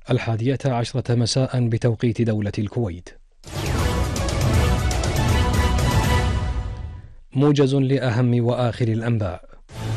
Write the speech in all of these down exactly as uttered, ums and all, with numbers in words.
الحادية عشرة مساء بتوقيت دولة الكويت. موجز لأهم وآخر الأنباء.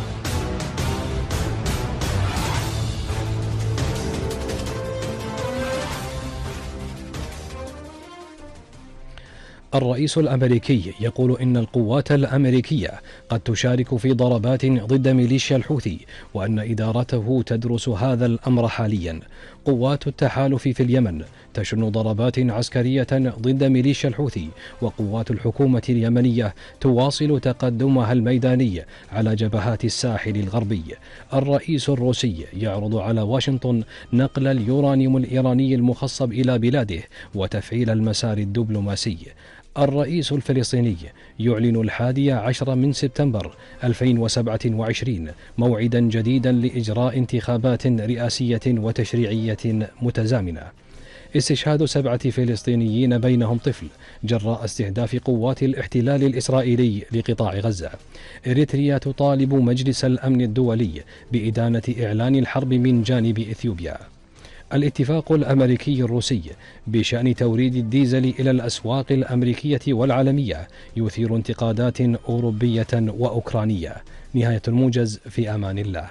الرئيس الأمريكي يقول إن القوات الأمريكية قد تشارك في ضربات ضد ميليشيا الحوثي، وأن إدارته تدرس هذا الأمر حاليا. قوات التحالف في اليمن تشن ضربات عسكرية ضد ميليشيا الحوثي، وقوات الحكومة اليمنية تواصل تقدمها الميداني على جبهات الساحل الغربي. الرئيس الروسي يعرض على واشنطن نقل اليورانيوم الإيراني المخصب إلى بلاده وتفعيل المسار الدبلوماسي. الرئيس الفلسطيني يعلن الحادي عشر من سبتمبر ألفين وسبعة وعشرين موعدا جديدا لإجراء انتخابات رئاسية وتشريعية متزامنة. استشهاد سبعة فلسطينيين بينهم طفل جراء استهداف قوات الاحتلال الإسرائيلي لقطاع غزة. إريتريا تطالب مجلس الأمن الدولي بإدانة إعلان الحرب من جانب إثيوبيا. الاتفاق الأمريكي الروسي بشأن توريد الديزل إلى الأسواق الأمريكية والعالمية يثير انتقادات أوروبية وأوكرانية. نهاية الموجز، في أمان الله.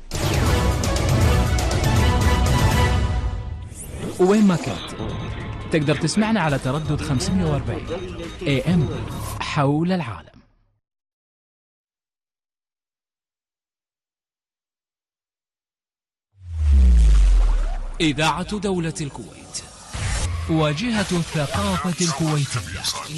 وين ما كنت تقدر تسمعنا على تردد خمسمية وأربعين إيه إم حول العالم. إذاعة دولة الكويت، واجهة الثقافة الكويتية.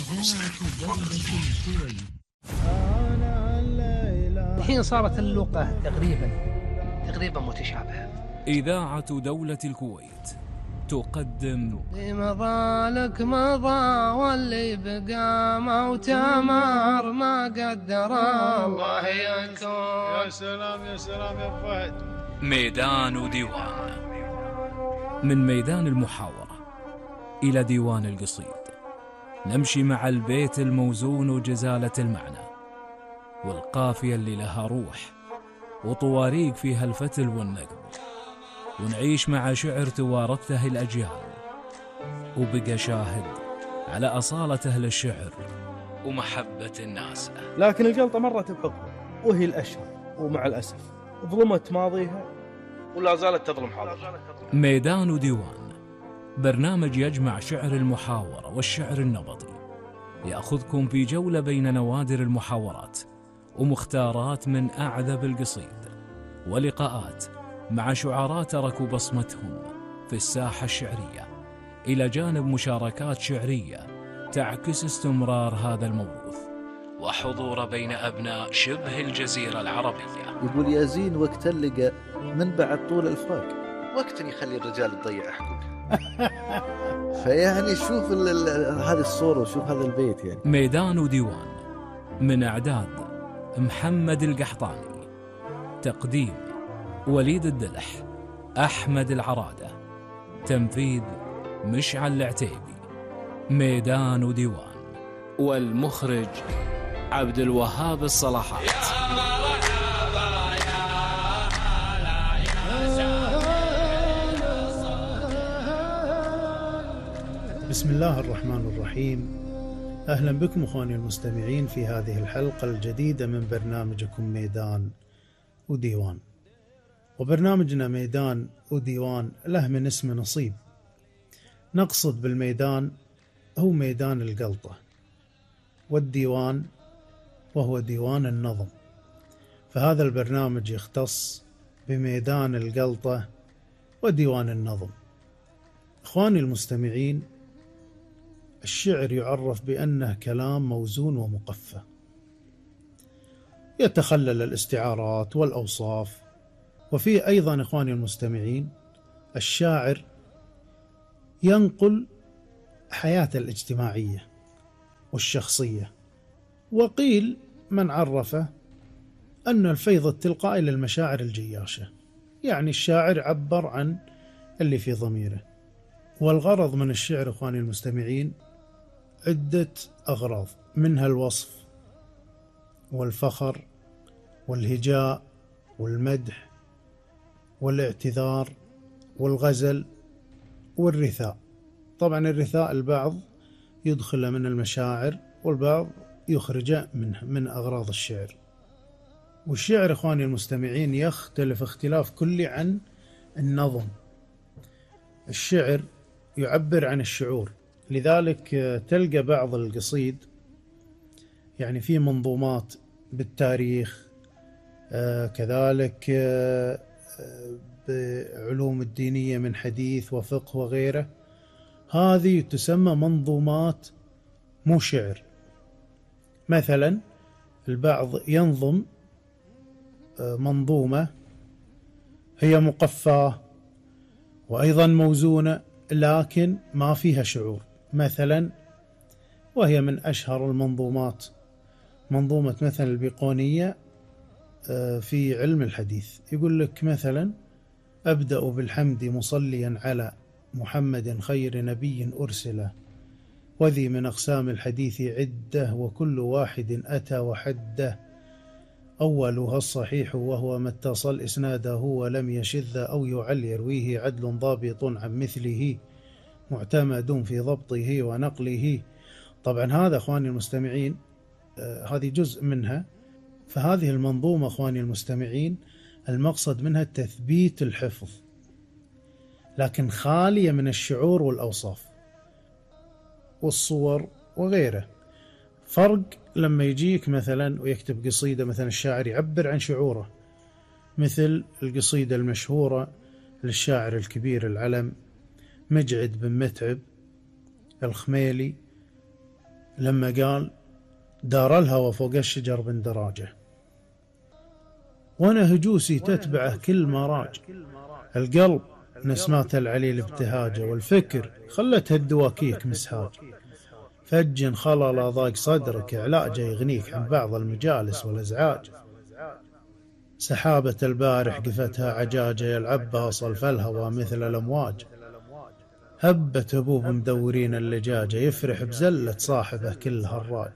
الحين صارت اللغة تقريبا تقريبا متشابهة. إذاعة دولة الكويت تقدم مضالك مضى واللي بقى موت مار ما قدر الله يكون. يا سلام يا سلام يا فهد. ميدان وديوان. من ميدان المحاورة إلى ديوان القصيد، نمشي مع البيت الموزون وجزالة المعنى، والقافية اللي لها روح وطواريق فيها الفتل والنقب، ونعيش مع شعر توارثته الأجيال وبقى شاهد على أصالة أهل الشعر ومحبة الناس. لكن الجلطة مرت بحكمه وهي الأشهر، ومع الأسف ظلمت ماضيها ولا زالت تظلم حاضرها. ميدان وديوان، برنامج يجمع شعر المحاورة والشعر النبطي، يأخذكم في جولة بين نوادر المحاورات ومختارات من أعذب القصيد، ولقاءات مع شعراء تركوا بصمتهم في الساحة الشعرية، إلى جانب مشاركات شعرية تعكس استمرار هذا الموروث، وحضور بين أبناء شبه الجزيرة العربية. يقول يا زين وقت اللقى من بعد طول الفراق، وقت يخلي الرجال تضيع حقوقها. فيعني شوف هذه الصورة وشوف هذا البيت. يعني ميدان وديوان، من إعداد محمد القحطاني، تقديم وليد الدلح، أحمد العرادة، تنفيذ مشعل العتيبي. ميدان وديوان، والمخرج عبد الوهاب الصلاحات. بسم الله الرحمن الرحيم. أهلا بكم أخواني المستمعين في هذه الحلقة الجديدة من برنامجكم ميدان وديوان. وبرنامجنا ميدان وديوان له من اسم نصيب. نقصد بالميدان هو ميدان القلطة، والديوان وهو ديوان النظم. فهذا البرنامج يختص بميدان القلطة وديوان النظم. أخواني المستمعين، الشعر يعرف بأنه كلام موزون ومقفى، يتخلل الاستعارات والأوصاف. وفيه أيضا إخواني المستمعين الشاعر ينقل حياة الاجتماعية والشخصية. وقيل من عرفه أن الفيض التلقائي للمشاعر الجياشة، يعني الشاعر عبر عن اللي في ضميره. والغرض من الشعر إخواني المستمعين عدة أغراض، منها الوصف والفخر والهجاء والمدح والاعتذار والغزل والرثاء. طبعا الرثاء البعض يدخل من المشاعر والبعض يخرج منه من أغراض الشعر. والشعر إخواني المستمعين يختلف اختلاف كلي عن النظم. الشعر يعبر عن الشعور، لذلك تلقى بعض القصيد يعني في منظومات بالتاريخ، آه كذلك آه بعلوم الدينية من حديث وفقه وغيره، هذه تسمى منظومات مو شعر. مثلا البعض ينظم منظومة هي مقفاة وأيضا موزونة لكن ما فيها شعور، مثلا وهي من أشهر المنظومات منظومة مثلا البيقونية في علم الحديث. يقول لك مثلا: أبدأ بالحمد مصليا على محمد خير نبي أرسله، وذي من أقسام الحديث عدة وكل واحد أتى وحده، أولها الصحيح وهو ما اتصل إسناده ولم يشذ أو يعل، يرويه عدل ضابط عن مثله معتمد في ضبطه ونقله. طبعا هذا أخواني المستمعين آه هذه جزء منها. فهذه المنظومة أخواني المستمعين المقصد منها تثبيت الحفظ، لكن خالية من الشعور والأوصاف والصور وغيره. فرق لما يجيك مثلا ويكتب قصيدة، مثلا الشاعر يعبر عن شعوره، مثل القصيدة المشهورة للشاعر الكبير العلم مجعد بن متعب الخميلي لما قال: دار الهوى فوق الشجر بن دراجة، وانا هجوسي تتبعه كل ما راج، القلب نسمات العليل ابتهاجه، والفكر خلتها الدواكيك مسهاج، فج خلل ضاق صدرك علاجه يغنيك عن بعض المجالس والازعاج، سحابة البارح قفتها عجاجه يلعب بها صلف الهوى مثل الامواج، هبت هبوب مدورين اللجاجه يفرح بزلة صاحبه كل هراج،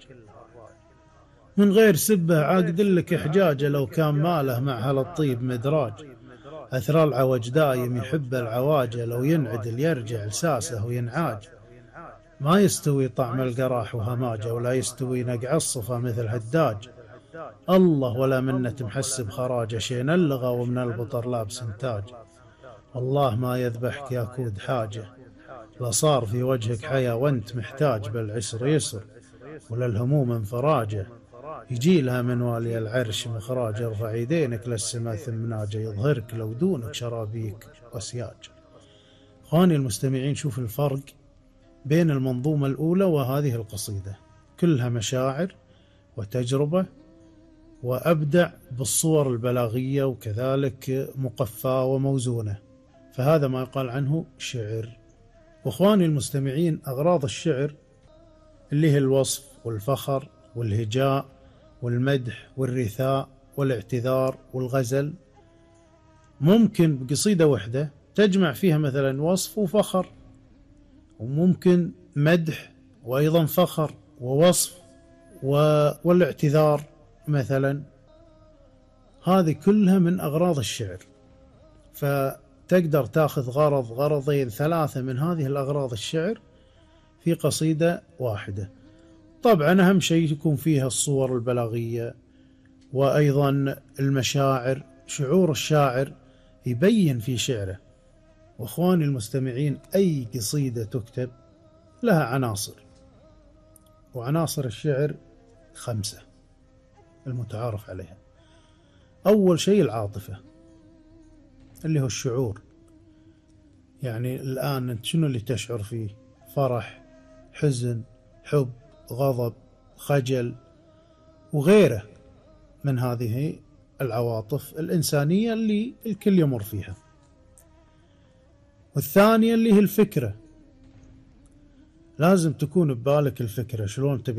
من غير سبه عاقد لك احجاجه لو كان ماله مع هالطيب مدراج، اثر العوج دايم يحب العواجه لو ينعدل يرجع لساسه وينعاج، ما يستوي طعم القراح وهماجه ولا يستوي نقع الصفا مثل هداج، الله ولا منة محسب خراجه شين اللغى ومن البطر لابس انتاج، والله ما يذبحك يا كود حاجه لا صار في وجهك حيا وانت محتاج، بالعسر يسر وللهموم انفراجه يجي لها من والي العرش مخراج، ارفع يدينك للسماء ثم ناجه يظهرك لو دونك شرابيك وسياج. اخواني المستمعين شوف الفرق بين المنظومة الأولى وهذه القصيدة، كلها مشاعر وتجربة وأبدع بالصور البلاغية وكذلك مقفاة وموزونة، فهذا ما يقال عنه شعر. واخواني المستمعين أغراض الشعر اللي هي الوصف والفخر والهجاء والمدح والرثاء والاعتذار والغزل، ممكن بقصيدة واحدة تجمع فيها مثلا وصف وفخر، وممكن مدح وأيضا فخر ووصف والاعتذار مثلا، هذه كلها من أغراض الشعر، فتقدر تاخذ غرض غرضين ثلاثة من هذه الأغراض الشعر في قصيدة واحدة. طبعا أهم شيء يكون فيها الصور البلاغية وأيضا المشاعر، شعور الشاعر يبين في شعره. واخواني المستمعين أي قصيدة تكتب لها عناصر، وعناصر الشعر خمسة المتعارف عليها. أول شيء العاطفة اللي هو الشعور، يعني الآن أنت شنو اللي تشعر فيه؟ فرح، حزن، حب، غضب، خجل وغيره من هذه العواطف الإنسانية اللي الكل يمر فيها. والثانية اللي هي الفكرة، لازم تكون ببالك الفكرة شلون تبي